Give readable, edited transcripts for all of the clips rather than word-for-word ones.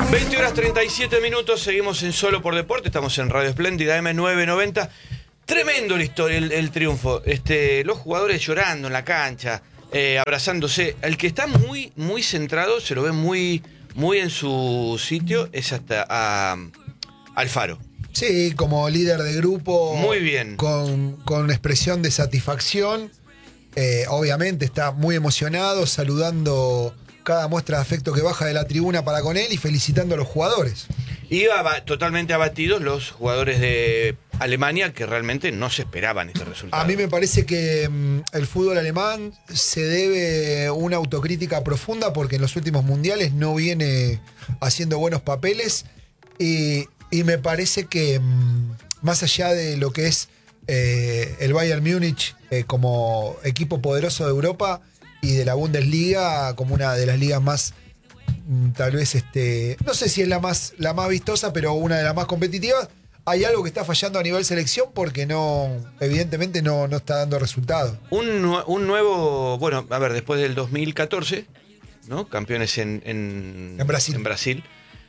20 horas 37 minutos, seguimos en Solo por Deporte, estamos en Radio Espléndida M990. Tremendo la historia, el triunfo. Los jugadores llorando en la cancha, abrazándose. El que está muy, muy centrado, se lo ve muy, muy en su sitio, es hasta Alfaro. Sí, como líder de grupo. Muy bien. Con expresión de satisfacción. Obviamente está muy emocionado, saludando cada muestra de afecto que baja de la tribuna para con él y felicitando a los jugadores. Iba totalmente abatidos los jugadores de Alemania, que realmente no se esperaban este resultado. A mí me parece que el fútbol alemán se debe una autocrítica profunda porque en los últimos mundiales no viene haciendo buenos papeles y me parece que más allá de lo que es el Bayern Múnich como equipo poderoso de Europa y de la Bundesliga como una de las ligas más, tal vez, no sé si es la más vistosa, pero una de las más competitivas, hay algo que está fallando a nivel selección porque evidentemente no está dando resultados. Un nuevo, bueno, a ver, después del 2014, ¿no? Campeones en Brasil. En Brasil.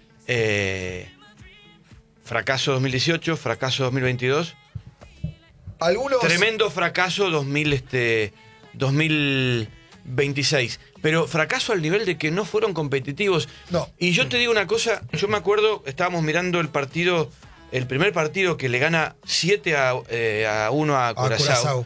Fracaso 2018, fracaso 2022. Algunos... Tremendo fracaso 2026. Pero fracaso al nivel de que no fueron competitivos. No. Y yo te digo una cosa, yo me acuerdo, estábamos mirando el primer partido que le gana 7-1 a Curazao.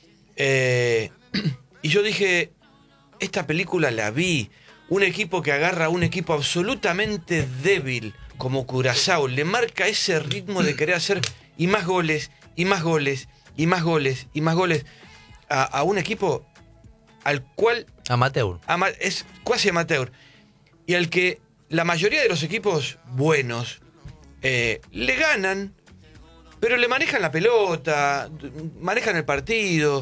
Y yo dije, esta película la vi. Un equipo que agarra a un equipo absolutamente débil como Curazao, le marca ese ritmo de querer hacer y más goles, y más goles, y más goles, y más goles a un equipo al cual... Amateur. Es casi amateur. Y al que la mayoría de los equipos buenos le ganan, pero le manejan la pelota, manejan el partido.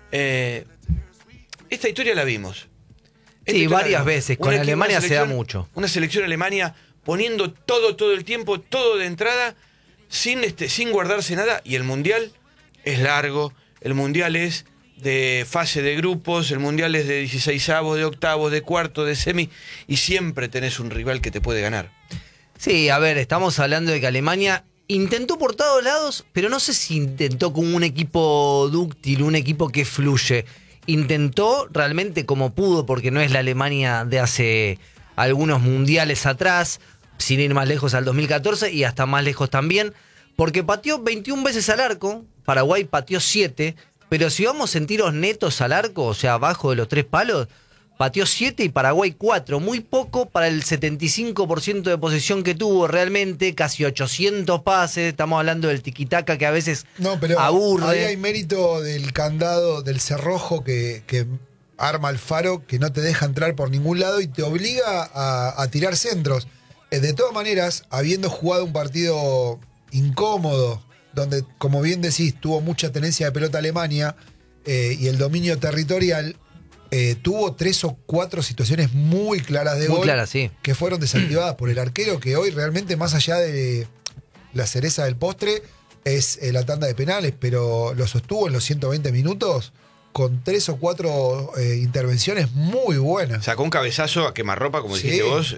Esta historia la vimos. Sí, varias veces. Con Alemania se da mucho. Una selección Alemania poniendo todo el tiempo, todo de entrada, sin guardarse nada. Y el Mundial es largo, el Mundial es de fase de grupos, el Mundial es de 16avos, de octavos, de cuarto, de semi, y siempre tenés un rival que te puede ganar. Sí, a ver, estamos hablando de que Alemania intentó por todos lados, pero no sé si intentó como un equipo dúctil, un equipo que fluye. Intentó realmente como pudo, porque no es la Alemania de hace algunos mundiales atrás, sin ir más lejos al 2014 y hasta más lejos también, porque pateó 21 veces al arco, Paraguay pateó 7, pero si vamos en tiros netos al arco, o sea, abajo de los 3 palos, pateó 7 y Paraguay 4, muy poco para el 75% de posesión que tuvo realmente, casi 800 pases, estamos hablando del tiquitaca que a veces aburre. Ahí hay mérito del candado, del cerrojo que arma Alfaro, que no te deja entrar por ningún lado y te obliga a tirar centros. De todas maneras, habiendo jugado un partido incómodo, donde, como bien decís, tuvo mucha tenencia de pelota Alemania y el dominio territorial, tuvo 3 o 4 situaciones muy claras de gol, claras, sí, que fueron desactivadas por el arquero, que hoy realmente, más allá de la cereza del postre, es la tanda de penales, pero lo sostuvo en los 120 minutos con 3 o 4 intervenciones muy buenas. Sacó un cabezazo a quemarropa, como dijiste vos,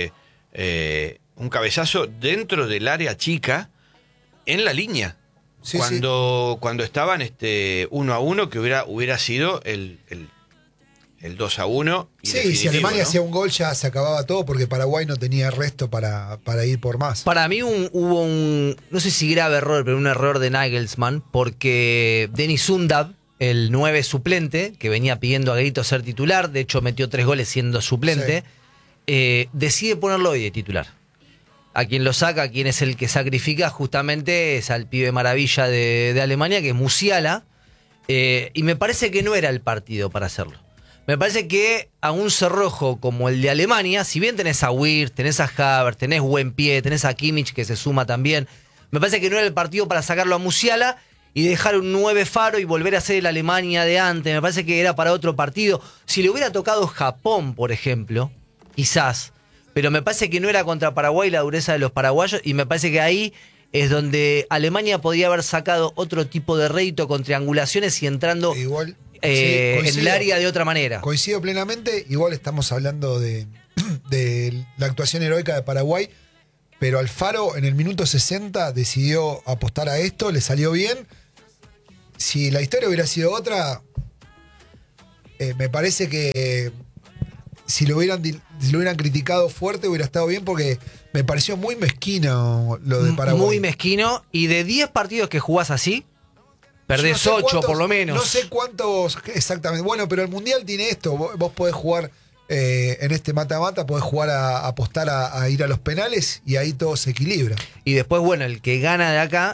un cabezazo dentro del área chica, en la línea. Sí, cuando estaban 1-1, que hubiera sido el 2-1. Sí, si Alemania hacía un gol ya se acababa todo porque Paraguay no tenía resto para ir por más. Para mí hubo un, no sé si grave error, pero un error de Nagelsmann, porque Denis Sundab, el 9 suplente, que venía pidiendo a gritos ser titular, de hecho metió 3 goles siendo suplente, decide ponerlo hoy de titular. A quien lo saca, a quien es el que sacrifica, justamente es al pibe maravilla de Alemania, que es Musiala, y me parece que no era el partido para hacerlo. Me parece que a un cerrojo como el de Alemania, si bien tenés a Wirtz, tenés a Havertz, tenés buen pie, tenés a Kimmich que se suma también, me parece que no era el partido para sacarlo a Musiala y dejar un 9 Faro y volver a ser el Alemania de antes. Me parece que era para otro partido. Si le hubiera tocado Japón, por ejemplo, quizás, pero me parece que no era contra Paraguay la dureza de los paraguayos, y me parece que ahí es donde Alemania podía haber sacado otro tipo de rédito con triangulaciones y entrando en el área de otra manera. Coincido plenamente. Igual estamos hablando de de la actuación heroica de Paraguay, pero Alfaro en el minuto 60 decidió apostar a esto, le salió bien. Si la historia hubiera sido otra, me parece que si lo hubieran criticado fuerte hubiera estado bien, porque me pareció muy mezquino lo de Paraguay. Muy mezquino, y de 10 partidos que jugás así, perdés No sé 8 cuántos, por lo menos. No sé cuántos exactamente. Bueno, pero el Mundial tiene esto. Vos podés jugar en este mata-mata, podés jugar a apostar a ir a los penales y ahí todo se equilibra. Y después, bueno, el que gana de acá,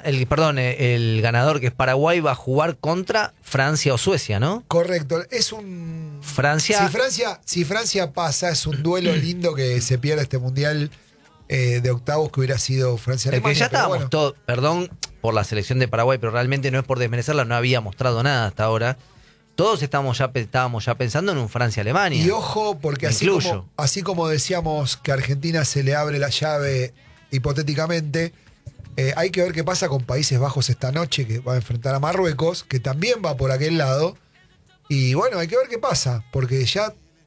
el ganador que es Paraguay va a jugar contra Francia o Suecia, ¿no? Correcto. Es un... Francia... Si Francia pasa, es un duelo lindo que se pierde este Mundial de octavos, que hubiera sido Francia-Alemania. El que ya estábamos bueno. todos, perdón por la selección de Paraguay, pero realmente no es por desmerecerla, no había mostrado nada hasta ahora. Todos estábamos ya pensando en un Francia-Alemania. Y ojo, porque así como decíamos que a Argentina se le abre la llave hipotéticamente, hay que ver qué pasa con Países Bajos esta noche, que va a enfrentar a Marruecos, que también va por aquel lado. Y bueno, hay que ver qué pasa, porque ya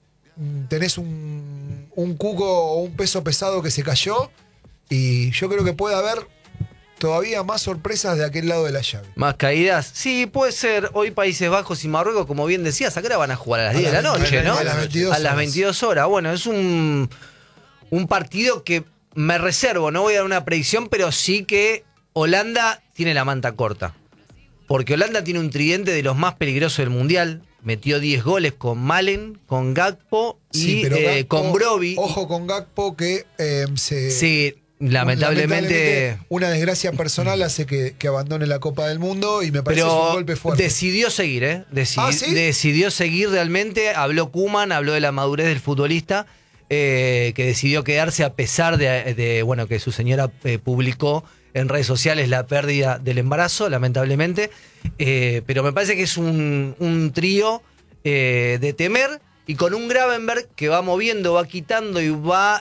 tenés un cuco o un peso pesado que se cayó, y yo creo que puede haber todavía más sorpresas de aquel lado de la llave. ¿Más caídas? Sí, puede ser. Hoy Países Bajos y Marruecos, como bien decías, acá van a jugar a las 10 de la noche, ¿no? A las 22 horas. A las 22 horas. Bueno, es un partido que me reservo. No voy a dar una predicción, pero sí que Holanda tiene la manta corta. Porque Holanda tiene un tridente de los más peligrosos del Mundial. Metió 10 goles con Malen, con Gakpo y Gakpo, con Brobbey. Ojo con Gakpo, que Sí, lamentablemente una desgracia personal hace que abandone la Copa del Mundo, y me parece que es un golpe fuerte. Decidió seguir, ¿eh? ¿Sí? Decidió seguir realmente. Habló Koeman, habló de la madurez del futbolista, que decidió quedarse a pesar de bueno, que su señora publicó en redes sociales la pérdida del embarazo, lamentablemente. Pero me parece que es un trío de temer, y con un Gravenberg que va moviendo, va quitando y va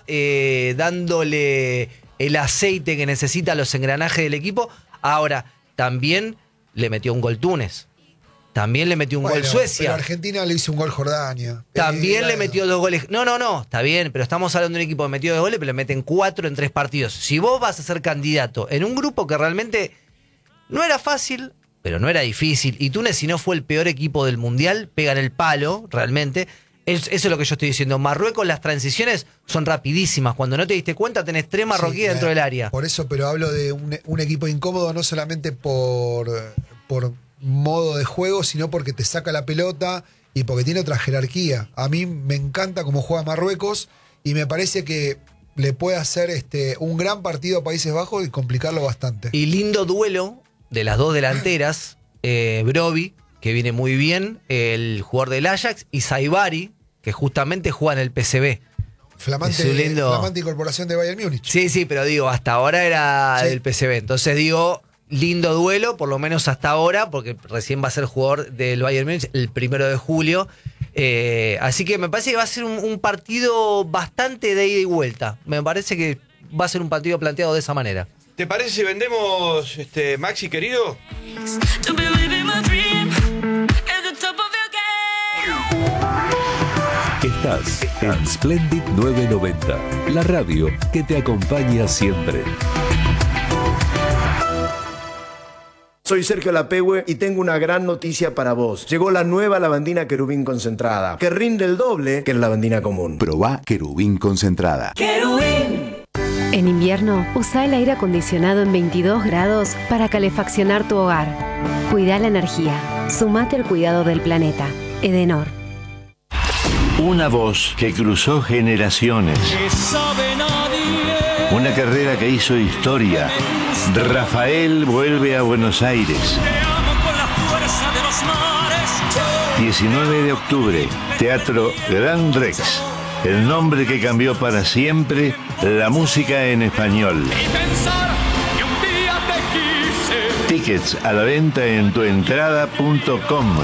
dándole el aceite que necesita a los engranajes del equipo. Ahora, también le metió un gol Túnez. También le metió un gol Suecia. Pero Argentina le hizo un gol Jordania. También le metió 2 goles. No, está bien, pero estamos hablando de un equipo que metió 2 goles, pero le meten 4 en 3 partidos. Si vos vas a ser candidato en un grupo que realmente no era fácil, pero no era difícil, y Túnez, si no fue el peor equipo del Mundial, pegan el palo, realmente. Eso es lo que yo estoy diciendo. Marruecos, las transiciones son rapidísimas. Cuando no te diste cuenta, tenés 3 marroquíes dentro del área. Por eso, pero hablo de un equipo incómodo, no solamente por modo de juego, sino porque te saca la pelota y porque tiene otra jerarquía. A mí me encanta cómo juega Marruecos, y me parece que le puede hacer un gran partido a Países Bajos y complicarlo bastante. Y lindo duelo de las dos delanteras, Brobbey, que viene muy bien, el jugador del Ajax, y Saibari, que justamente juega en el PSV. Flamante incorporación de Bayern Múnich. Sí, pero digo, hasta ahora era del PSV. Entonces digo, lindo duelo, por lo menos hasta ahora, porque recién va a ser jugador del Bayern Múnich el 1 de julio. Así que me parece que va a ser un partido bastante de ida y vuelta. Me parece que va a ser un partido planteado de esa manera. ¿Te parece si vendemos, Maxi querido? Estás en Splendid 990, la radio que te acompaña siempre. Soy Sergio Lapehue y tengo una gran noticia para vos. Llegó la nueva lavandina Querubín concentrada, que rinde el doble que la lavandina común. Probá Querubín concentrada. ¡Querubín! En invierno, usa el aire acondicionado en 22 grados para calefaccionar tu hogar. Cuida la energía. Sumate al cuidado del planeta. Edenor. Una voz que cruzó generaciones. Una carrera que hizo historia. Rafael vuelve a Buenos Aires. 19 de octubre, Teatro Gran Rex. El nombre que cambió para siempre la música en español. Tickets a la venta en tuentrada.com.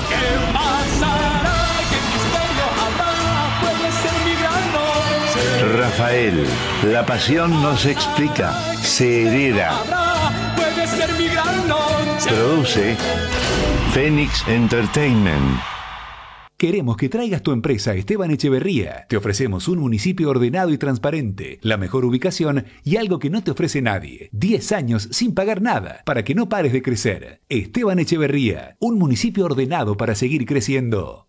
Rafael, la pasión no se explica, se hereda. Produce Phoenix Entertainment. Queremos que traigas tu empresa a Esteban Echeverría. Te ofrecemos un municipio ordenado y transparente, la mejor ubicación y algo que no te ofrece nadie. 10 años sin pagar nada, para que no pares de crecer. Esteban Echeverría, un municipio ordenado para seguir creciendo.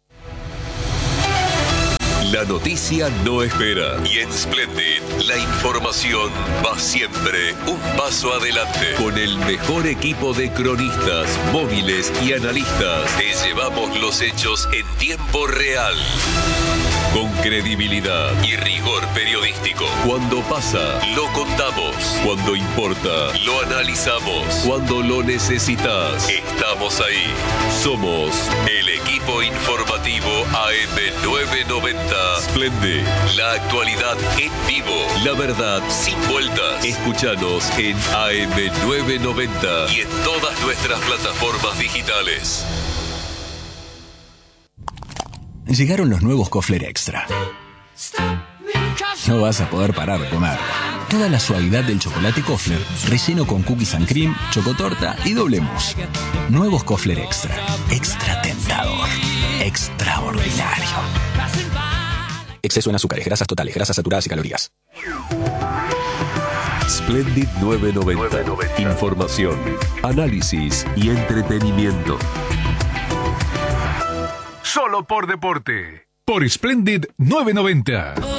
La noticia no espera y en Splendid la información va siempre un paso adelante. Con el mejor equipo de cronistas, móviles y analistas, te llevamos los hechos en tiempo real. Con credibilidad y rigor periodístico. Cuando pasa, lo contamos. Cuando importa, lo analizamos. Cuando lo necesitas, estamos ahí. Somos el equipo informativo AM990. Splendid, la actualidad en vivo. La verdad sin vueltas. Escúchanos en AM990 y en todas nuestras plataformas digitales. Llegaron los nuevos Kofler Extra. No vas a poder parar de comer. Toda la suavidad del chocolate Kofler, relleno con cookies and cream, chocotorta y doble mousse. Nuevos Kofler Extra. Extra tentador. Extraordinario. Exceso en azúcares, grasas totales, grasas saturadas y calorías. Splendid 990. Información, análisis y entretenimiento. Solo por deporte. Por Splendid 990.